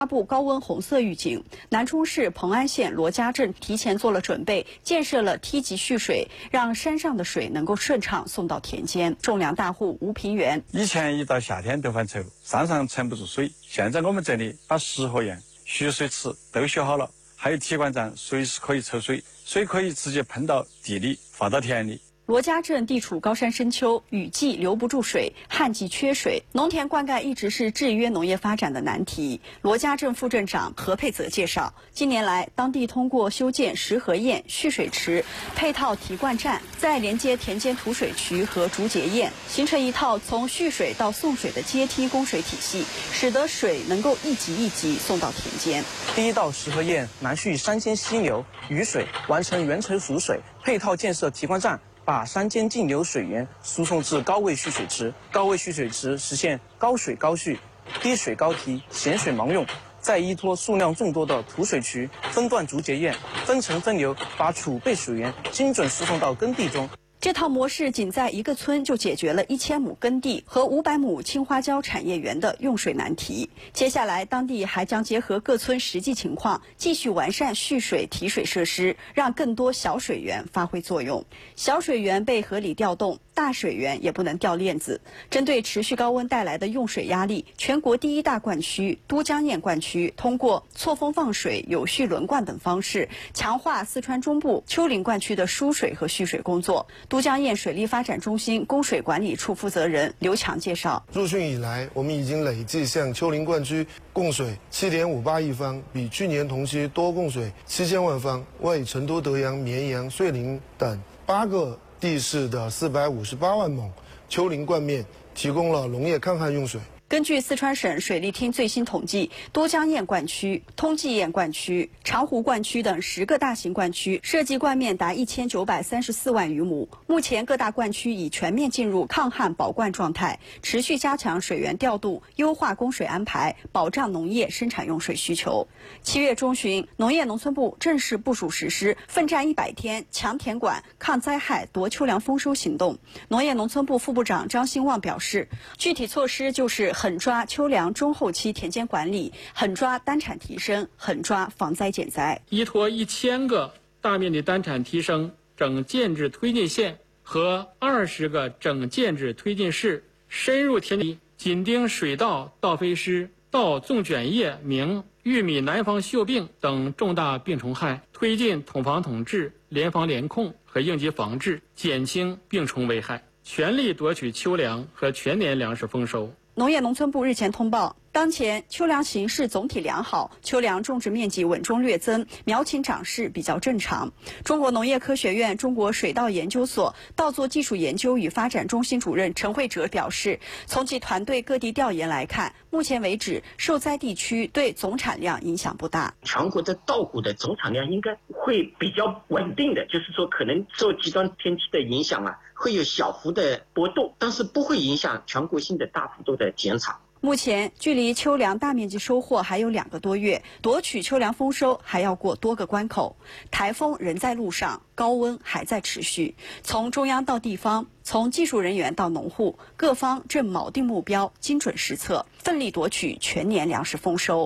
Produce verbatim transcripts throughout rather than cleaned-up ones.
发布高温红色预警，南充市蓬安县罗家镇提前做了准备，建设了梯级蓄水，让山上的水能够顺畅送到田间。种粮大户吴平原， 以前一到夏天都犯愁，山上盛不住水，现在我们这里把石河堰、蓄水池都修好了，还有提管站，随时可以抽水，水可以直接喷到地里，放到田里。 罗家镇地处高山深丘，雨季留不住水，旱季缺水，农田灌溉一直是制约农业发展的难题。罗家镇副镇长何佩泽介绍，近年来当地通过修建石河堰、蓄水池、配套提灌站，再连接田间土水渠和竹节堰，形成一套从蓄水到送水的阶梯供水体系，使得水能够一级一级送到田间。 第一道石河堰南蓄山间溪流、雨水，完成源头储水，配套建设提灌站，把山间径流水源输送至高位蓄水池，高位蓄水池实现高水高蓄、低水高提、咸水盲用，再依托数量众多的土水渠，分段竹节堰，分层分流，把储备水源精准输送到耕地中。 这套模式仅在一个村就解决了一千亩耕地和五百亩青花椒产业园的用水难题。接下来，当地还将结合各村实际情况，继续完善蓄水提水设施，让更多小水源发挥作用。小水源被合理调动，大水源也不能掉链子。针对持续高温带来的用水压力，全国第一大灌区都江堰灌区通过错峰放水、有序轮灌等方式，强化四川中部丘陵灌区的输水和蓄水工作。都江堰水利发展中心供水管理处负责人刘强介绍， 入汛以来，我们已经累计向丘陵灌区供水 七点五八亿方，比去年同期多供水七千万方，为成都、德阳、绵阳、遂宁等八个地市的四百五十八万亩丘陵灌面提供了农业抗旱用水。 根据四川省水利厅最新统计，都江堰灌区、通济堰灌区、长湖灌区等十个大型灌区涉及灌面达一千九百三十四万余亩。目前各大灌区已全面进入抗旱保灌状态，持续加强水源调度，优化供水安排，保障农业生产用水需求。七月中旬，农业农村部正式部署实施奋战一百天强田管、抗灾害、夺秋粮丰收行动。农业农村部副部长张兴旺表示，具体措施就是狠抓秋粮中后期田间管理，狠抓单产提升，狠抓防灾减灾。 依托一千个大面积单产提升整建制推进线和二十个整建制推进市，深入田地，紧盯水稻、稻飞虱、稻纵卷叶鸣、玉米南方锈病等重大病虫害，推进统防统治、联防联控和应急防治，减轻病虫危害，全力夺取秋粮和全年粮食丰收。 农业农村部日前通报，当前秋粮形势总体良好，秋粮种植面积稳中略增，苗情长势比较正常。中国农业科学院中国水稻研究所稻作技术研究与发展中心主任陈慧哲表示，从其团队各地调研来看，目前为止受灾地区对总产量影响不大。 全国的稻谷的总产量应该会比较稳定的，就是说可能受极端天气的影响啊，会有小幅的波动，但是不会影响全国性的大幅度的减产。 目前距离秋粮大面积收获还有两个多月，夺取秋粮丰收还要过多个关口。台风仍在路上，高温还在持续。从中央到地方，从技术人员到农户，各方正铆定目标，精准施策，奋力夺取全年粮食丰收。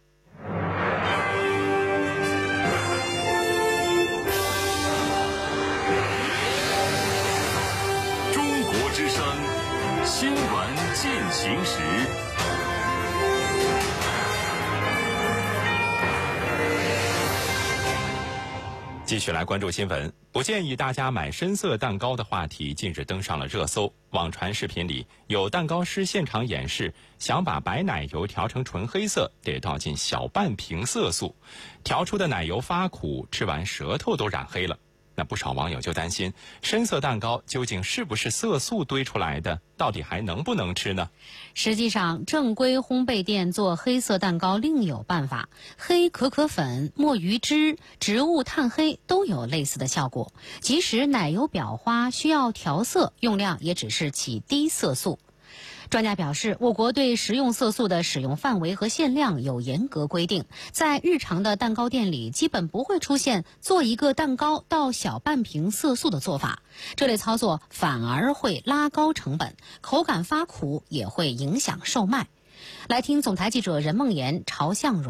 中国之声新闻进行时。 继续来关注新闻。不建议大家买深色蛋糕的话题近日登上了热搜。网传视频里有蛋糕师现场演示，想把白奶油调成纯黑色，得倒进小半瓶色素，调出的奶油发苦，吃完舌头都染黑了。那不少网友就担心，深色蛋糕究竟是不是色素堆出来的？到底还能不能吃呢？ 实际上，正规烘焙店做黑色蛋糕另有办法，黑可可粉、墨鱼汁、植物炭黑都有类似的效果。即使奶油裱花需要调色，用量也只是起低色素。专家表示，我国对食用色素的使用范围和限量有严格规定，在日常的蛋糕店里基本不会出现做一个蛋糕倒小半瓶色素的做法。这类操作反而会拉高成本，口感发苦，也会影响售卖。 来听总台记者任梦妍、朝向荣。